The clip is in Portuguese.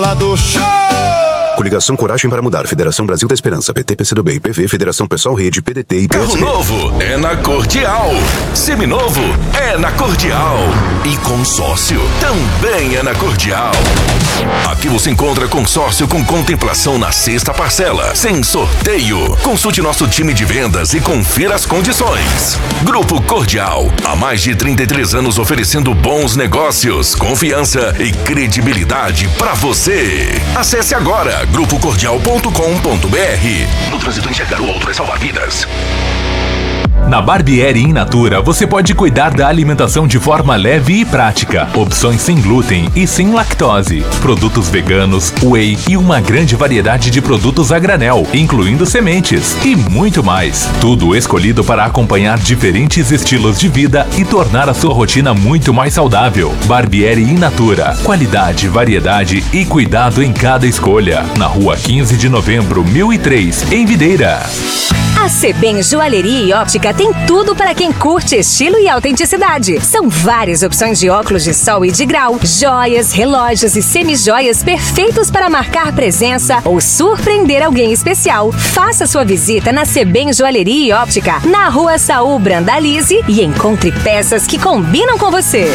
Lá do show! Coligação Coragem para Mudar, Federação Brasil da Esperança, PT, PCdoB, PV, Federação Pessoal Rede, PDT e Carro PSB. novo é na Cordial. Seminovo é na Cordial. E consórcio também é na Cordial. Aqui você encontra consórcio com contemplação na sexta parcela, sem sorteio. Consulte nosso time de vendas e confira as condições. Grupo Cordial, há mais de 33 anos oferecendo bons negócios, confiança e credibilidade para você. Acesse agora grupocordial.com.br. No trânsito, enxergar o outro é salvar vidas. Na Barbieri In Natura, você pode cuidar da alimentação de forma leve e prática. Opções sem glúten e sem lactose. Produtos veganos, whey e uma grande variedade de produtos a granel, incluindo sementes e muito mais. Tudo escolhido para acompanhar diferentes estilos de vida e tornar a sua rotina muito mais saudável. Barbieri In Natura. Qualidade, variedade e cuidado em cada escolha. Na rua 15 de novembro, 1003, em Videira. A Sebem Joalheria e Óptica tem tudo para quem curte estilo e autenticidade. São várias opções de óculos de sol e de grau, joias, relógios e semijoias perfeitos para marcar presença ou surpreender alguém especial. Faça sua visita na Sebem Joalheria e Óptica, na rua Saul Brandalize, e encontre peças que combinam com você.